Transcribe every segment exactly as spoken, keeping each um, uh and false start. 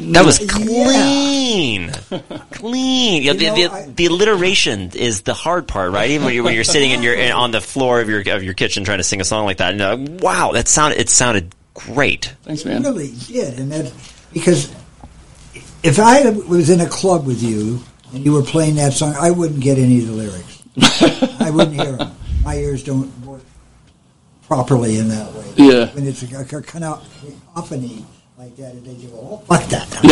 That was clean, yeah. clean. Yeah, the, know, the, I, the alliteration is the hard part, right? Even when you're, when you're sitting in your in, on the floor of your of your kitchen trying to sing a song like that, and uh, wow, that sounded it sounded great. Thanks, man. It really did, and that because if I was in a club with you and you were playing that song, I wouldn't get any of the lyrics. I wouldn't hear them. My ears don't work properly in that way. Yeah. When it's a, a kind of cacophony like that, and they go, oh, fuck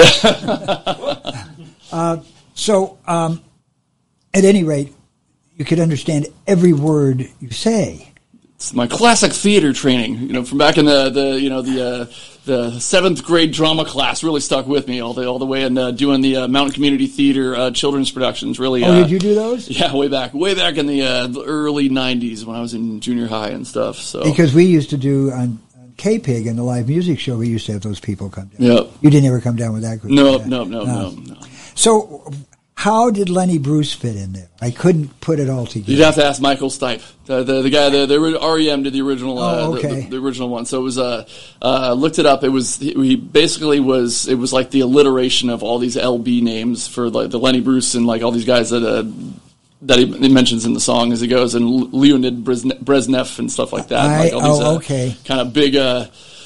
that. Yeah. uh, so, um, at any rate, you could understand every word you say. It's my classic theater training, you know, from back in the, the you know the uh, the seventh grade drama class. Really stuck with me all the all the way, and uh, doing the uh, Mountain Community Theater uh, children's productions. Really, oh, uh, did you do those? Yeah, way back, way back in the, uh, the early nineties when I was in junior high and stuff. So because we used to do on, on K-Pig in the live music show, we used to have those people come down. Yep. You didn't ever come down with that group. No, no, no, no, no. So. How did Lenny Bruce fit in there? I couldn't put it all together. You'd have to ask Michael Stipe, the the, the guy, the, the R E M did the original, uh, oh, okay. the, the, the original one. So it was, uh, uh, looked it up. It was he, he basically was it was like the alliteration of all these L B names for like the Lenny Bruce and like all these guys that uh, that he, he mentions in the song as he goes, and Leonid Brezhnev and stuff like that. I, like all these, oh, uh, okay. Kind of big. Uh,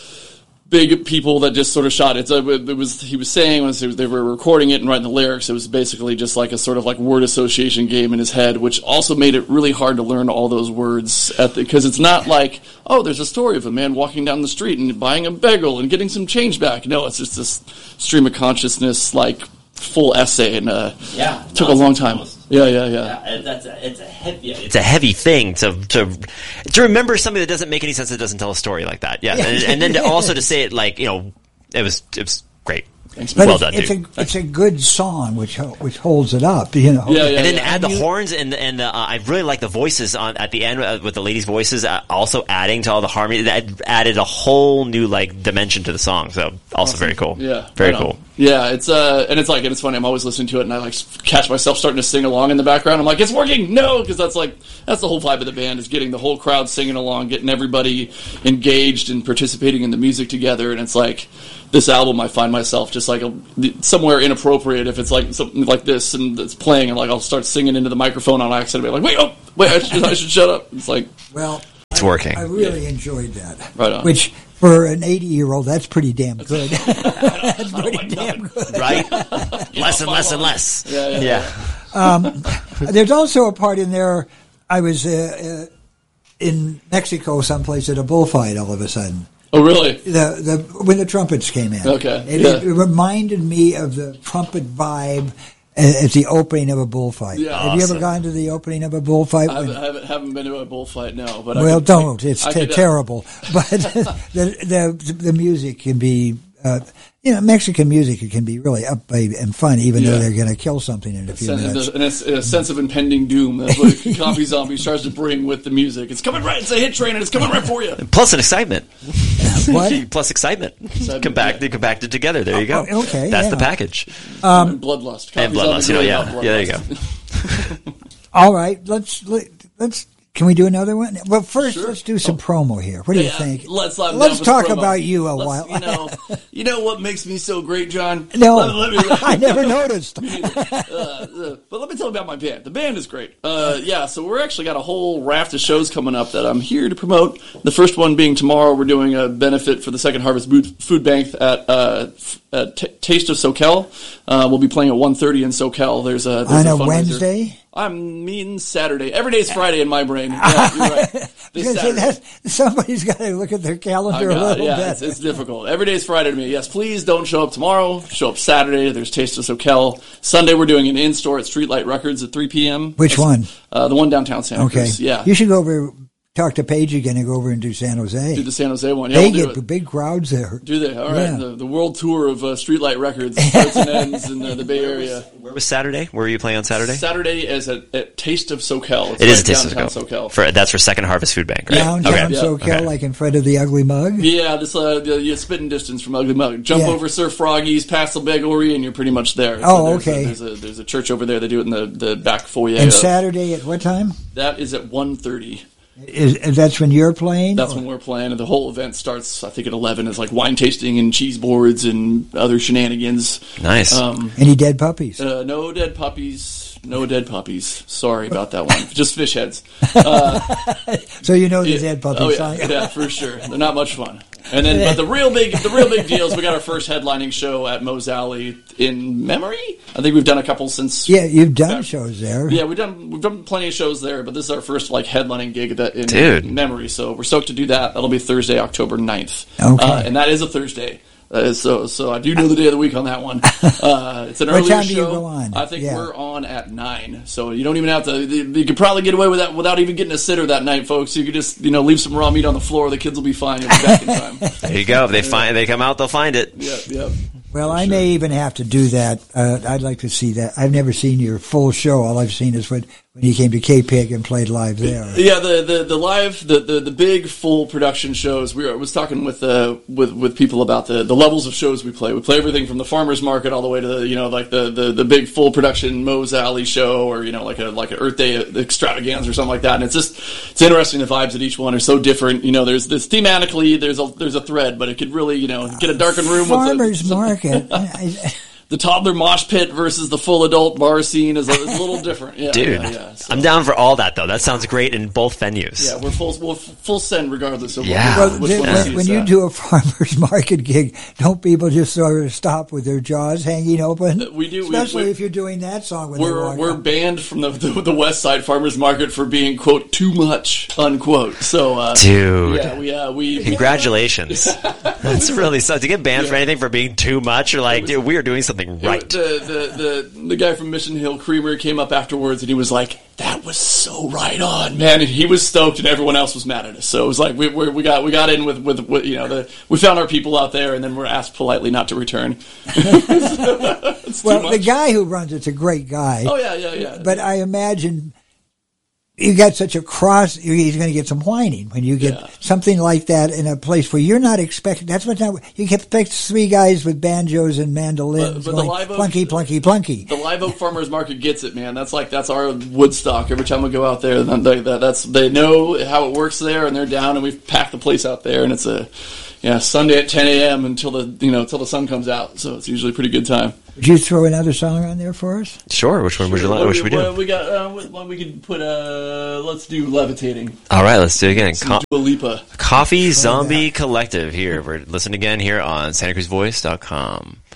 Big people that just sort of shot it. So it was he was saying when they were recording it and writing the lyrics, it was basically just like a sort of like word association game in his head, which also made it really hard to learn all those words at because it's not like, oh, there's a story of a man walking down the street and buying a bagel and getting some change back. No, it's just this stream of consciousness like full essay, and uh, yeah, took a long time. Almost. Yeah, yeah, yeah. yeah that's a, it's a heavy, it's a heavy thing to to to remember something that doesn't make any sense. That doesn't tell a story like that. Yeah, and, and then to also to say it like you know, it was it was great. Thanks, but well it's, done, it's dude. A, it's a good song, which which holds it up, you know. Yeah, yeah, and then yeah. add the and you, horns and and the, uh, I really like the voices on at the end uh, with the ladies' voices, uh, also adding to all the harmony. That added a whole new like dimension to the song. So also awesome. very cool. Yeah, very cool. cool. Yeah, it's uh, and it's like, and it's funny. I'm always listening to it, and I like catch myself starting to sing along in the background. I'm like, it's working, no, because that's like that's the whole vibe of the band is getting the whole crowd singing along, getting everybody engaged and participating in the music together. And it's like this album, I find myself just like a, somewhere inappropriate if it's like something like this and it's playing, and like I'll start singing into the microphone on accident, and be like, wait, oh, wait, I should, I should shut up. It's like, well, it's working. I, I really yeah. enjoyed that. Right on. Which. For an eighty-year-old, that's pretty damn good. That's pretty like damn good. Right? Less and less and less. Yeah, yeah. yeah. Um, there's also a part in there, I was uh, uh, in Mexico someplace at a bullfight all of a sudden. Oh, really? The the When the trumpets came in. Okay. It, yeah. it reminded me of the trumpet vibe at the opening of a bullfight. Yeah, Have awesome. you ever gone to the opening of a bullfight? I haven't, I haven't, haven't been to a bullfight, no. But well, I could, don't. I, It's I t- could, uh, terrible. But the, the the music can be, uh, you know, Mexican music can be really upbeat and fun, even yeah. though they're going to kill something in a few sen- minutes. And a, a sense of impending doom. That's what Coffee Zombie tries to bring with the music. It's coming right. It's a hit train, and it's coming right for you. Plus an excitement. What? Plus excitement. Excitement, Come back. yeah. They compacted together. There you go. Oh, okay, That's yeah. the package. Um, and Bloodlust. And Coffee Bloodlust. You Zombie know, really yeah. love Yeah. There you Bloodlust. go. All right, let's let, let's. Can we do another one? Well, first, Sure. let's do some Oh. promo here. What do you Yeah, think? Let's uh, let's talk promo. about you a Let's, while. You know, you know what makes me so great, John? No, Let- let me- I never noticed. uh, uh, but let me tell you about my band. The band is great. Uh, yeah, so we're actually got a whole raft of shows coming up that I'm here to promote. The first one being tomorrow. We're doing a benefit for the Second Harvest Food Bank at, uh, at T- Taste of SoCal. Uh, we'll be playing at one thirty in SoCal. There's a there's On a fundraiser. Wednesday? I'm mean Saturday. Every day's Friday in my brain. Yeah, you're right. This Say Saturday. that, somebody's got to look at their I calendar a got it. little Yeah, bit. it's, it's difficult. Every day's Friday to me. Yes, please don't show up tomorrow. Show up Saturday. There's Taste of SoCal. Sunday we're doing an in-store at Streetlight Records at three p.m. Which That's, one? Uh, the one downtown Santa Okay. Cruz. Yeah. You should go over, talk to Paige again and go over and do San Jose. Do the San Jose one. Yeah, they we'll do get it. big crowds there. Do they? All right. Yeah. The, the world tour of uh, Streetlight Records starts and ends in uh, the Bay Area. Where was Saturday? Where were you playing on Saturday? Saturday is at, at Taste of SoCal. It's It is right a taste of downtown SoCal. For, that's for Second Harvest Food Bank, right? Downtown Okay. Yeah. SoCal, Okay. like in front of the Ugly Mug. Yeah, this uh, the, you spitting distance from Ugly Mug. Jump Yeah. over Surf Froggies, past the Begory, and you're pretty much there. Oh, there's okay. A, there's, a, there's a church over there. They do it in the, the back foyer. And Saturday at what time? That is at one thirty. Is, is that's when you're playing? That's or? when we're playing, and the whole event starts, I think, at eleven. It's like wine tasting and cheese boards and other shenanigans. Nice. Um, Any dead puppies? uh, no dead puppies. No dead puppies. Sorry about that one. Just fish heads. Uh, so you know the yeah, dead puppies. oh, yeah, Huh? yeah, for sure. They're not much fun. And then, but the real big, the real big deal is we got our first headlining show at Moe's Alley in memory. I think we've done a couple since. Yeah, you've done back, shows there. Yeah, we've done we've done plenty of shows there, but this is our first like headlining gig that in Dude. memory. So we're stoked to do that. That'll be Thursday, October ninth. Okay. Uh, and that is a Thursday. Uh, so, so I do know the day of the week on that one. Uh, it's an What earlier time do you show. go on? I think Yeah. we're on at nine, so you don't even have to. You, you could probably get away with that without even getting a sitter that night, folks. You could just, you know, leave some raw meat on the floor. The kids will be fine. You'll be back in time. There you go. If they find, they come out, they'll find it. Yep, yep. Well, For I sure. may even have to do that. Uh, I'd like to see that. I've never seen your full show. All I've seen is when, when you came to K-Pig and played live there. Yeah, the, the, the live, the, the, the big full production shows. We were, I was talking with uh, with with people about the, the levels of shows we play. We play everything from the farmers market all the way to the, you know, like the, the, the big full production Moe's Alley show, or you know like a like an Earth Day extravaganza or something like that. And it's just it's interesting. The vibes at each one are so different. You know, there's this thematically there's a there's a thread, but it could really, you know, get a darkened room Farmers with the, market. the toddler mosh pit versus the full adult bar scene is a, is a little different. Yeah, Dude, yeah, yeah. So, I'm down for all that, though. That sounds great in both venues. yeah, we're full we're full send regardless of Yeah. what, Well, which th- one when, sees when you that. do a farmer's market gig, don't people just sort of stop with their jaws hanging open? We do, we- Especially we- if you're doing that song when they We're walk we're up. banned from the, the the West Side Farmers Market for being quote too much unquote. So uh, Dude. yeah, we uh, we Congratulations. That's really so. To get banned for Yeah. anything for being too much, you're like, dude, we are doing something right. The, the the the guy from Mission Hill Creamery came up afterwards and he was like, "That was so right on, man!" And he was stoked, and everyone else was mad at us. So it was like we we, we got we got in with, with with you know the we found our people out there, and then we're asked politely not to return. It's too Well, the much. guy who runs it's a great guy. Oh yeah, yeah, yeah. But I imagine you got such a cross, he's going to get some whining when you get Yeah. something like that in a place where you're not expecting. That's what not, you can expect three guys with banjos and mandolins But- but the going Live Oak- plunky, plunky, plunky. The Live Oak Farmers Market gets it, man. That's like that's our Woodstock. Every time we go out there, then they, that, that's they know how it works there, and they're down, and we've packed the place out there, and it's a yeah Sunday at ten a.m. until the you know until the sun comes out. So it's usually a pretty good time. Would you throw another song on there for us? Sure. Which one would you like? What should we do? What we got? Uh, what, what we could put. Uh, let's do Levitating. All right, let's do it again. Let's Co- do Dua Lipa. Coffee Zombie Collective here. We're listening again here on Santa Cruz Voice dot com.